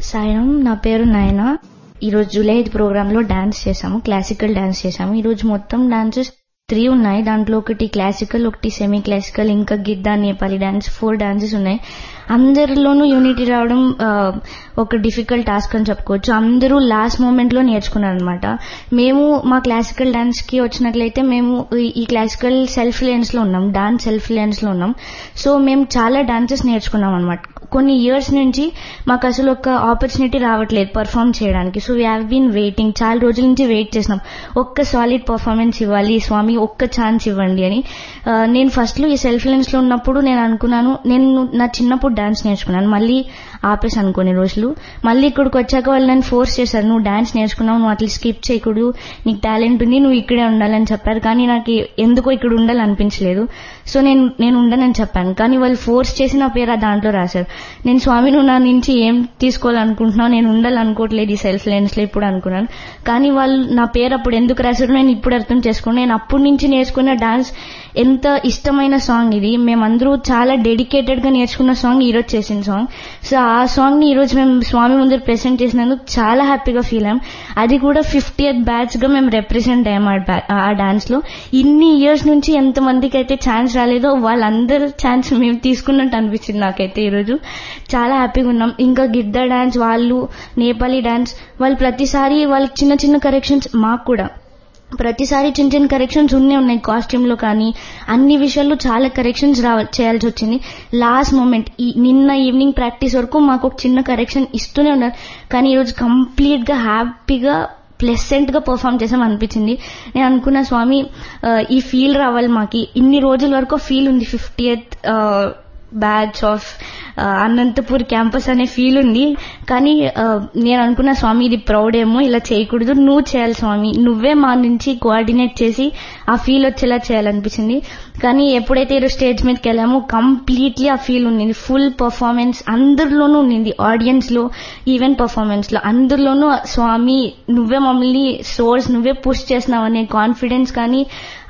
సాయం, నా పేరు నయన. ఈరోజు జూలై 5 ప్రోగ్రామ్ లో డాన్స్ చేశాము, క్లాసికల్ డాన్స్ చేశాము. ఈరోజు మొత్తం డాన్సెస్ 3 ఉన్నాయి. దాంట్లో ఒకటి క్లాసికల్, ఒకటి సెమీ క్లాసికల్, ఇంకా గిద్దా, నేపాలి డాన్స్, 4 డాన్సెస్ ఉన్నాయి. అందరిలోనూ యూనిటీ రావడం ఒక డిఫికల్ట్ టాస్క్ అని చెప్పుకోవచ్చు. అందరూ లాస్ట్ మూమెంట్ లో నేర్చుకున్నారు అనమాట. మేము మా క్లాసికల్ డాన్స్ కి వచ్చినట్లయితే మేము ఈ క్లాసికల్ సెల్ఫ్ రిలయన్స్ లో ఉన్నాం, డాన్స్ సెల్ఫ్ రిలయన్స్ లో ఉన్నాం. సో మేము చాలా డాన్సెస్ నేర్చుకున్నాం అనమాట. కొన్ని ఇయర్స్ నుంచి మాకు అసలు ఒక ఆపర్చునిటీ రావట్లేదు పర్ఫామ్ చేయడానికి. So we have been waiting, చాలా రోజుల నుంచి వెయిట్ చేసినాం. ఒక్క సాలిడ్ పర్ఫార్మెన్స్ ఇవ్వాలి స్వామి, ఒక్క ఛాన్స్ ఇవ్వండి అని. నేను ఫస్ట్ లో ఈ సెల్ఫ్ రిలయన్స్ లో ఉన్నప్పుడు నేను అనుకున్నాను, నేను నా చిన్నప్పుడు డాన్స్ నేర్చుకున్నాను, మళ్ళీ ఆపేసాను కొన్ని రోజులు. మళ్ళీ ఇక్కడికి వచ్చాక వాళ్ళు నన్ను ఫోర్స్ చేశారు, నువ్వు డాన్స్ నేర్చుకున్నావు, నువ్వు అట్లా స్కిప్ చేయకూడదు, నీకు టాలెంట్ ఉంది, నువ్వు ఇక్కడే ఉండాలని చెప్పారు. కానీ నాకు ఎందుకో ఇక్కడ ఉండాలనిపించలేదు. సో నేను ఉండనని చెప్పాను. కానీ వాళ్ళు ఫోర్స్ చేసి నా పేరు దాంట్లో రాశారు. నేను స్వామి నువ్వు నా నుంచి ఏం తీసుకోవాలనుకుంటున్నావు, నేను ఉండాలనుకోవట్లేదు ఈ సెల్ఫ్ రిలయన్స్ లో ఇప్పుడు అనుకున్నాను. కానీ వాళ్ళు నా పేరు అప్పుడు ఎందుకు రాశారు నేను ఇప్పుడు అర్థం చేసుకున్నాను. నేను అప్పటి నుంచి నేర్చుకున్న డాన్స్ ఎంత ఇష్టమైన సాంగ్ ఇది. మేమందరూ చాలా డెడికేటెడ్ గా నేర్చుకున్న సాంగ్ ఈరోజు చేసిన సాంగ్. సో ఆ సాంగ్ ని ఈరోజు మేము స్వామి ముందు ప్రెసెంట్ చేసినందుకు చాలా హ్యాపీగా ఫీల్ అయ్యాం. అది కూడా 50th బ్యాచ్ గా మేము రిప్రజెంట్ అయ్యాం ఆ డాన్స్ లో. ఇన్ని ఇయర్స్ నుంచి ఎంత మందికి అయితే ఛాన్స్ రాలేదో వాళ్ళందరూ ఛాన్స్ మేము తీసుకున్నట్టు అనిపించింది నాకైతే ఈరోజు. చాలా హ్యాపీగా ఉన్నాం. ఇంకా గిద్దా డాన్స్ వాళ్ళు, నేపాలీ డాన్స్ వాళ్ళు ప్రతిసారి వాళ్ళకి చిన్న చిన్న కరెక్షన్స్, మాకు కూడా ప్రతిసారి చిన్న చిన్న కరెక్షన్స్ ఉన్నాయి. కాస్ట్యూమ్ లో కానీ అన్ని విషయాల్లో చాలా కరెక్షన్స్ చేయాల్సి వచ్చింది. లాస్ట్ మూమెంట్ నిన్న ఈవినింగ్ ప్రాక్టీస్ వరకు మాకు ఒక చిన్న కరెక్షన్ ఇస్తూనే ఉన్నారు. కానీ ఈరోజు కంప్లీట్ గా హ్యాపీగా ప్లెసెంట్ గా పర్ఫామ్ చేసాం అనిపించింది. నేను అనుకున్న స్వామి ఈ ఫీల్ రావాలి మాకి. ఇన్ని రోజుల వరకు ఫీల్ ఉంది 50th batch of Anantapur campus అనే ఫీల్ ఉంది. కానీ నేను అనుకున్న స్వామి ఇది ప్రౌడ్ ఏమో, ఇలా చేయకూడదు, నువ్వు చేయాలి స్వామి, నువ్వే మా నుంచి కోఆర్డినేట్ చేసి ఆ ఫీల్ వచ్చేలా చేయాలనిపించింది. కానీ ఎప్పుడైతే ఈరోజు స్టేజ్ మీదకి వెళ్ళామో కంప్లీట్లీ ఆ ఫీల్ ఉంది. ఫుల్ పర్ఫార్మెన్స్ అందరిలోనూ ఉంది, ఆడియన్స్ లో, ఈవెన్ పర్ఫార్మెన్స్ లో అందరిలోనూ స్వామి నువ్వే మమ్మల్ని సోర్స్, నువ్వే పుష్ చేస్తున్నావు అనే కాన్ఫిడెన్స్ కానీ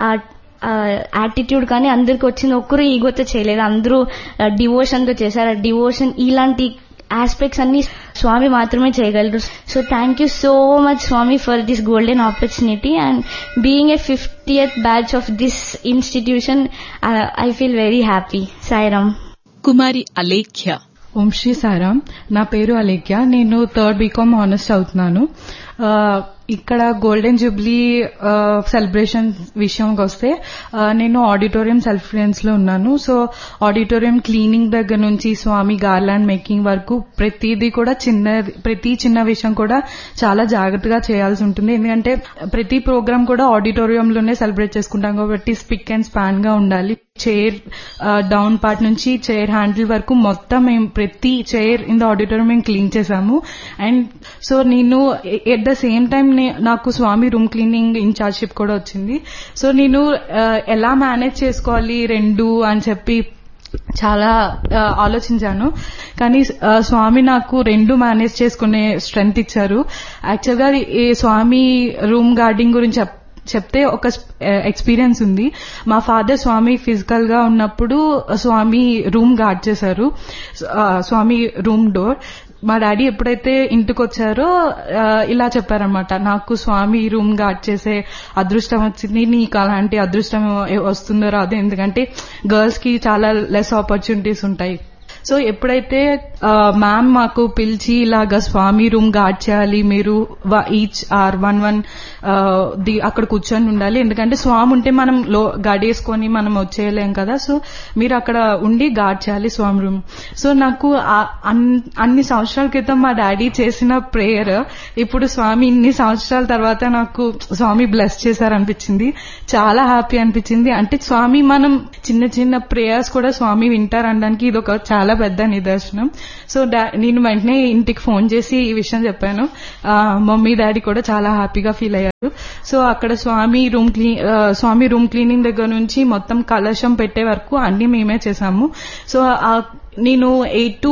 యాటిట్యూడ్ కానీ అందరికి వచ్చింది. ఒక్కరు ఈగోతో చేయలేదు, అందరూ డివోషన్ తో చేశారు. ఆ డివోషన్ ఇలాంటి ఆస్పెక్ట్స్ అన్ని స్వామి మాత్రమే చేయగలరు. So thank you so much Swamy for this golden opportunity and being a 50th batch of this institution. I feel very happy. Sairam. కుమారి అలేఖ్య. ఓం శ్రీ సాయిరామ్. నా పేరు అలేఖ్య. నేను 3rd BCom హానర్స్ అవుతున్నాను. ఇక్కడ గోల్డెన్ జూబ్లీ సెలబ్రేషన్ విషయంకి వస్తే నేను ఆడిటోరియం సెల్ఫ్ రిలయన్స్ లో ఉన్నాను. So auditorium cleaning దగ్గర నుంచి స్వామి గార్లాండ్ మేకింగ్ వరకు ప్రతిదీ కూడా ప్రతి చిన్న విషయం కూడా చాలా జాగ్రత్తగా చేయాల్సి ఉంటుంది. ఎందుకంటే ప్రతి ప్రోగ్రామ్ కూడా ఆడిటోరియంలోనే సెలబ్రేట్ చేసుకుంటాం కాబట్టి స్పిక్ అండ్ స్పాన్ గా ఉండాలి. చైర్ డౌన్ పార్ట్ నుంచి చైర్ హ్యాండిల్ వరకు మొత్తం మేము ప్రతి చైర్ ఇన్ ద ఆడిటోరియం మేము క్లీన్ చేశాము. అండ్ సో నేను ఎట్ ద సేమ్ టైం నాకు స్వామి రూమ్ క్లీనింగ్ ఇన్ఛార్జ్షిప్ కూడా వచ్చింది. సో నేను ఎలా మేనేజ్ చేసుకోవాలి రెండు అని చెప్పి చాలా ఆలోచించాను. కానీ స్వామి నాకు రెండు మేనేజ్ చేసుకునే స్ట్రెంగ్త్ ఇచ్చారు. యాక్చువల్గా ఈ స్వామి రూమ్ గార్డింగ్ గురించి చెప్తే ఒక ఎక్స్పీరియన్స్ ఉంది. మా ఫాదర్ స్వామి ఫిజికల్ గా ఉన్నప్పుడు స్వామి రూమ్ గార్డ్ చేశారు, స్వామి రూమ్ డోర్. మా డాడీ ఎప్పుడైతే ఇంటికి వచ్చారో ఇలా చెప్పారనమాట, నాకు స్వామి రూమ్ గార్డ్ చేసే అదృష్టం వచ్చింది, నీకు అలాంటి అదృష్టం వస్తుందో రాదు, ఎందుకంటే గర్ల్స్ కి చాలా లెస్ ఆపర్చునిటీస్ ఉంటాయి. సో ఎప్పుడైతే మ్యామ్ మాకు పిలిచి ఇలాగా స్వామి రూమ్ గార్డ్ చేయాలి, మీరు ఈచ్ ఆర్ 1 అక్కడ కూర్చొని ఉండాలి, ఎందుకంటే స్వామి ఉంటే మనం గడేసుకొని మనం వచ్చేయలేం కదా, సో మీరు అక్కడ ఉండి గార్డ్ చేయాలి స్వామి రూమ్. సో నాకు అన్ని సంవత్సరాల క్రితం మా డాడీ చేసిన ప్రేయర్ ఇప్పుడు స్వామి ఇన్ని సంవత్సరాల తర్వాత నాకు స్వామి బ్లెస్ చేశారనిపించింది. చాలా హ్యాపీ అనిపించింది. అంటే స్వామి మనం చిన్న చిన్న ప్రేయర్స్ కూడా స్వామి వింటారనడానికి ఇది ఒక చాలా పెద్ద నిదర్శనం. సో నేను వెంటనే ఇంటికి ఫోన్ చేసి ఈ విషయం చెప్పాను. మమ్మీ డాడీ కూడా చాలా హ్యాపీగా ఫీల్ అయ్యారు. సో అక్కడ స్వామి రూమ్ క్లీనింగ్ దగ్గర నుంచి మొత్తం కలశం పెట్టే వరకు అన్ని మేమే చేశాము. సో నేను 8 to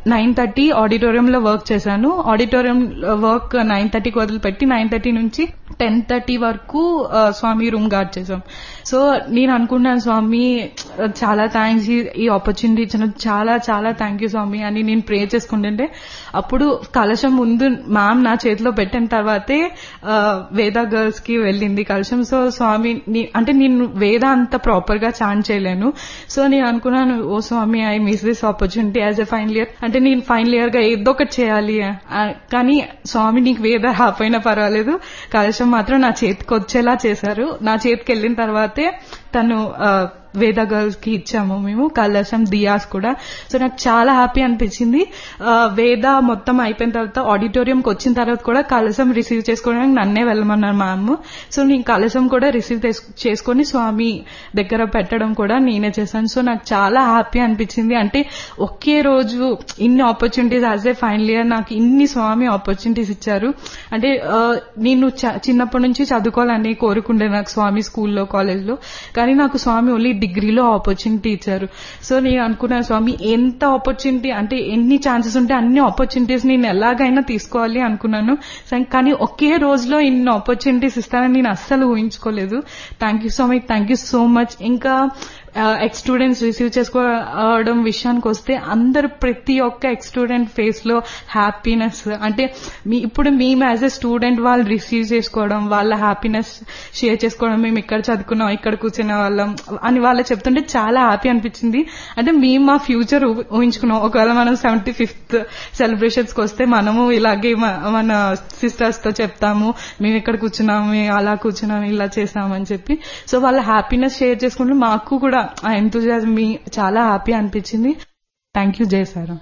9:30 ఆడిటోరియంలో వర్క్ చేశాను. ఆడిటోరియం వర్క్ 9:30కి వదిలిపెట్టి 9:30 నుంచి 10:30 వరకు స్వామి రూమ్ గార్డ్ చేశాం. సో నేను అనుకున్నాను, స్వామి చాలా థ్యాంక్స్, ఈ ఆపర్చునిటీ ఇచ్చిన చాలా చాలా థ్యాంక్ యూ స్వామి అని నేను ప్రే చేసుకుంటుంటే అప్పుడు కలశం ముందు మ్యామ్ నా చేతిలో పెట్టిన తర్వాతే వేద గర్ల్స్ కి వెళ్ళింది కలశం. సో స్వామి అంటే నేను వేద అంత ప్రాపర్ గా చాంట్ చేయలేను. సో నేను అనుకున్నాను, ఓ స్వామి I miss this opportunity as a final year. అంటే నేను ఫైనల్ ఇయర్ గా ఏదో ఒకటి చేయాలి. కానీ స్వామి నీకు వేద రాపోయినా పర్వాలేదు, కలశం మాత్రం నా చేతికి వచ్చేలా చేశారు. నా చేతికి వెళ్ళిన తర్వాతే తను వేద గర్ల్స్ కి ఇచ్చాము మేము కలశం దియాస్ కూడా. సో నాకు చాలా హ్యాపీ అనిపించింది. వేద మొత్తం అయిపోయిన తర్వాత ఆడిటోరియంకి వచ్చిన తర్వాత కూడా కలశం రిసీవ్ చేసుకోవడానికి నన్నే వెళ్ళమన్నారు మ్యామ్. సో నేను కలశం కూడా రిసీవ్ చేసుకుని స్వామి దగ్గర పెట్టడం కూడా నేనే చేశాను. సో నాకు చాలా హ్యాపీ అనిపించింది. అంటే ఒకే రోజు ఇన్ని opportunities as a final year నాకు ఇన్ని స్వామి ఆపర్చునిటీస్ ఇచ్చారు. అంటే నేను చిన్నప్పటి నుంచి చదువుకోవాలని కోరుకుండే నాకు స్వామి స్కూల్లో కాలేజ్లో, కానీ నాకు స్వామి ఓన్లీ డిగ్రీలో ఆపర్చునిటీ ఇచ్చారు. సో నేను అనుకున్నాను, స్వామి ఎంత ఆపర్చునిటీ అంటే ఎన్ని ఛాన్సెస్ ఉంటే అన్ని ఆపర్చునిటీస్ నేను ఎలాగైనా తీసుకోవాలి అనుకున్నాను. కానీ ఒకే రోజులో ఇన్ని ఆపర్చునిటీస్ ఇస్తానని నేను అస్సలు ఊహించుకోలేదు. Thank you Swamy, thank you so much. ఇంకా ఎక్స్ స్టూడెంట్స్ రిసీవ్ చేసుకోవడం విషయానికి వస్తే అందరు ప్రతి ఒక్క ఎక్స్ స్టూడెంట్ ఫేస్ లో హ్యాపీనెస్, అంటే ఇప్పుడు మేము యాజ్ ఎ స్టూడెంట్ వాళ్ళు రిసీవ్ చేసుకోవడం, వాళ్ళ హ్యాపీనెస్ షేర్ చేసుకోవడం, మేము ఇక్కడ చదువుకున్నాం ఇక్కడ కూర్చునే వాళ్ళం అని వాళ్ళు చెప్తుంటే చాలా హ్యాపీ అనిపించింది. అంటే మేము మా ఫ్యూచర్ ఊహించుకున్నాం, ఒకవేళ మనం 75th సెలబ్రేషన్స్ కి వస్తే మనము ఇలాగే మన సిస్టర్స్ తో చెప్తాము, మేము ఇక్కడ కూర్చున్నాము అలా కూర్చున్నాము ఇలా చేసామని చెప్పి. సో వాళ్ళ హ్యాపీనెస్ షేర్ చేసుకుంటూ మాకు కూడా ఆ ఎంతూజియాజం చాలా హ్యాపీ అనిపించింది. Thank you. జై సాయిరాం.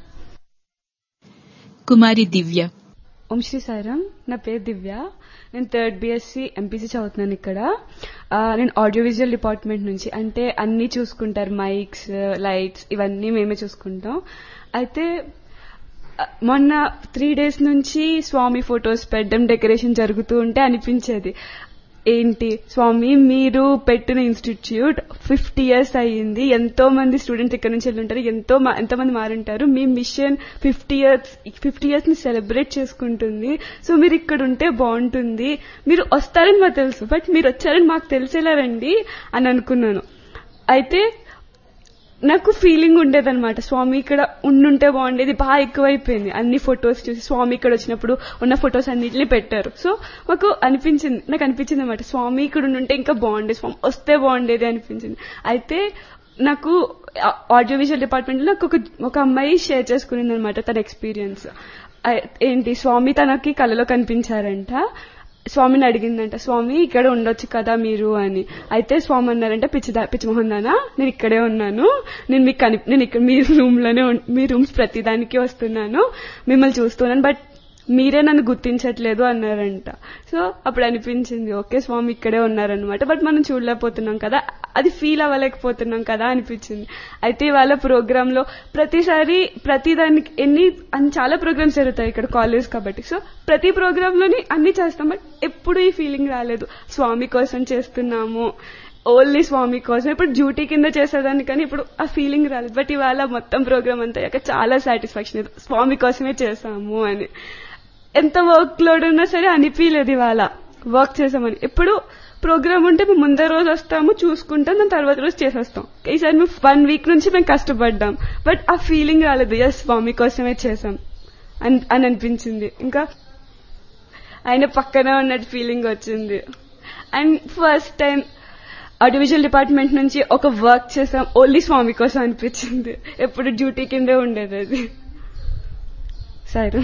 కుమారి దివ్య. ఓం శ్రీ సాయిరాం. నా పేరు దివ్య. నేను 3rd BSc MPC చదువుతున్నాను ఇక్కడ. నేను ఆడియో విజువల్ డిపార్ట్మెంట్ నుంచి, అంటే అన్ని చూసుకుంటారు, మైక్స్ లైట్స్ ఇవన్నీ మేమే చూసుకుంటాం. అయితే మొన్న 3 days నుంచి స్వామి ఫొటోస్ పెట్టడం డెకరేషన్ జరుగుతూ ఉంటే అనిపించేది, ఏంటి స్వామి మీరు పెట్టిన ఇన్స్టిట్యూట్ 50 years అయ్యింది, ఎంతో మంది స్టూడెంట్స్ ఇక్కడ నుంచి వెళ్ళుంటారు, ఎంతమంది మారుంటారు, మీ మిషన్ 50 years ని సెలబ్రేట్ చేసుకుంటుంది. సో మీరు ఇక్కడ ఉంటే బాగుంటుంది, మీరు వస్తారని మాకు తెలుసు, బట్ మీరు వచ్చారని మాకు తెలిసేలా రండి అని అనుకున్నాను. అయితే నాకు ఫీలింగ్ ఉండేదన్నమాట, స్వామి ఇక్కడ ఉండుంటే బాగుండేది. బాగా ఎక్కువైపోయింది, అన్ని ఫొటోస్ చూసి స్వామి ఇక్కడ వచ్చినప్పుడు ఉన్న ఫొటోస్ అన్నిటిని పెట్టారు. సో నాకు అనిపించింది అనమాట, స్వామి ఇక్కడ ఉండుంటే ఇంకా బాగుండేది, స్వామి వస్తే బాగుండేది అనిపించింది. అయితే నాకు ఆడియో విజువల్ డిపార్ట్మెంట్ లో నాకు ఒక అమ్మాయి షేర్ చేసుకునింది అనమాట తన ఎక్స్పీరియన్స్. ఏంటి స్వామి తనకి కలలో కనిపించారంట. స్వామిని అడిగిందంట, స్వామి ఇక్కడ ఉండొచ్చు కదా మీరు అని. అయితే స్వామి అన్నారంట, పిచ్చిమోహన్ దానా నేను ఇక్కడే ఉన్నాను, నేను ఇక్కడ మీ రూమ్స్ ప్రతిదానికి వస్తున్నాను, మిమ్మల్ని చూస్తున్నాను, బట్ మీరే నన్ను గుర్తించట్లేదు అన్నారంట. సో అప్పుడు అనిపించింది, ఓకే స్వామి ఇక్కడే ఉన్నారనమాట, బట్ మనం చూడలేకపోతున్నాం కదా, అది ఫీల్ అవ్వలేకపోతున్నాం కదా అనిపించింది. అయితే ఇవాళ ప్రోగ్రామ్ లో ప్రతిదానికి చాలా ప్రోగ్రామ్స్ జరుగుతాయి ఇక్కడ కాలేజ్ కాబట్టి, సో ప్రతి ప్రోగ్రామ్ లోని అన్ని చేస్తాం, బట్ ఎప్పుడు ఈ ఫీలింగ్ రాలేదు స్వామి కోసం చేస్తున్నాము, ఓన్లీ స్వామి కోసం. ఇప్పుడు డ్యూటీ కింద చేసేదాన్ని, కానీ ఇప్పుడు ఆ ఫీలింగ్ రాలేదు. బట్ ఇవాళ మొత్తం ప్రోగ్రామ్ అంతా చాలా సాటిస్ఫాక్షన్, స్వామి కోసమే చేశాము అని. ఎంత వర్క్ లోడ్ ఉన్నా సరే అనిపించలేదు ఇవాళ వర్క్ చేసామని. ఎప్పుడు ప్రోగ్రామ్ ఉంటే మేము ముందే రోజు వస్తాము, చూసుకుంటాం, దాని తర్వాత రోజు చేసేస్తాం. ఈసారి మేము 1 week నుంచి మేము కష్టపడ్డాం, బట్ ఆ ఫీలింగ్ రాలేదు, ఎస్ స్వామి కోసమే చేసాం అని అనిపించింది. ఇంకా ఆయన పక్కనే ఉన్నట్టు ఫీలింగ్ వచ్చింది. And first time audio visual department నుంచి ఒక వర్క్ చేసాం ఓన్లీ స్వామి కోసం అనిపించింది, ఎప్పుడు డ్యూటీ కిందే ఉండేది అది. సరే.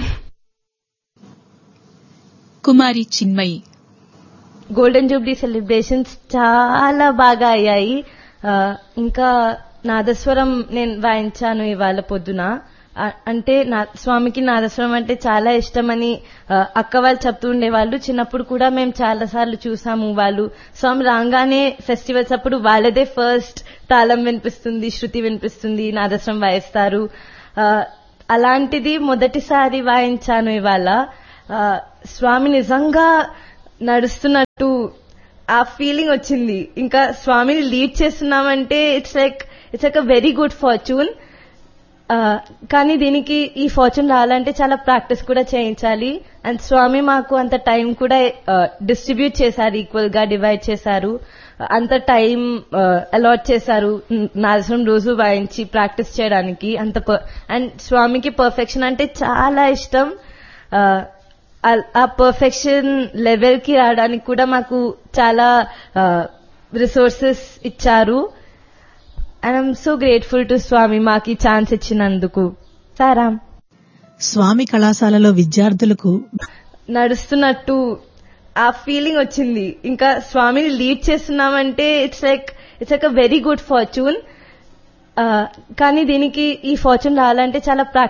కుమారి చిన్మయి. గోల్డెన్ జూబ్లీ సెలబ్రేషన్స్ చాలా బాగా అయ్యాయి. ఇంకా నాదస్వరం నేను వాయించాను ఇవాళ పొద్దున. అంటే స్వామికి నాదస్వరం అంటే చాలా ఇష్టమని అక్క వాళ్ళు చెప్తూ ఉండేవాళ్ళు. చిన్నప్పుడు కూడా మేము చాలా సార్లు చూసాము, వాళ్ళు స్వామి రాగానే ఫెస్టివల్స్ అప్పుడు వాళ్ళదే ఫస్ట్ తాళం వినిపిస్తుంది, శృతి వినిపిస్తుంది, నాదస్వరం వాయిస్తారు. అలాంటిది మొదటిసారి వాయించాను ఇవాళ. స్వామి నిజంగా నడుస్తున్నట్టు ఆ ఫీలింగ్ వచ్చింది. ఇంకా స్వామిని లీడ్ చేస్తున్నామంటే it's like a very good fortune. కానీ దీనికి ఈ ఫార్చ్యూన్ రావాలంటే చాలా ప్రాక్టీస్ కూడా చేయించాలి. అండ్ స్వామి మాకు అంత టైం కూడా డిస్ట్రిబ్యూట్ చేశారు, ఈక్వల్ గా డివైడ్ చేశారు, అంత టైం అలాట్ చేశారు నాదస్వరం రోజు వాయించి ప్రాక్టీస్ చేయడానికి. అండ్ స్వామికి పర్ఫెక్షన్ అంటే చాలా ఇష్టం. ఆ పర్ఫెక్షన్ లెవెల్ కి రావడానికి కూడా మాకు చాలా రిసోర్సెస్ ఇచ్చారు. And I'm so grateful to స్వామి మాకు ఈ ఛాన్స్ ఇచ్చినందుకు. సారాం. స్వామి కళాశాలలో విద్యార్థులకు నడుస్తున్నట్టు ఆ ఫీలింగ్ వచ్చింది. ఇంకా స్వామిని లీడ్ చేస్తున్నామంటే it's like a very good fortune. కానీ దీనికి ఈ ఫార్చ్యూన్ రావాలంటే చాలా